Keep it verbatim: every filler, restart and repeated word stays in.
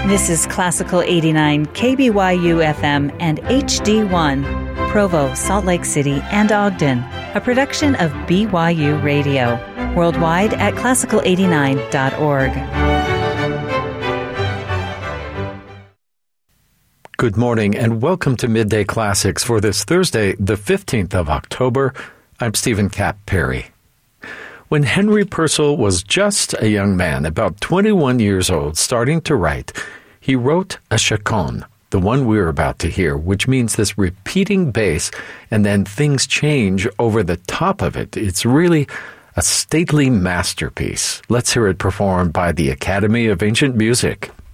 This is Classical eighty-nine, K B Y U F M and H D one, Provo, Salt Lake City, and Ogden, a production of B Y U Radio, worldwide at classical eighty-nine dot org. Good morning and welcome to Midday Classics for this Thursday, the fifteenth of October. I'm Stephen Kapp Perry. When Henry Purcell was just a young man, about twenty-one years old, starting to write, he wrote a chaconne, the one we're about to hear, which means this repeating bass, and then things change over the top of it. It's really a stately masterpiece. Let's hear it performed by the Academy of Ancient Music.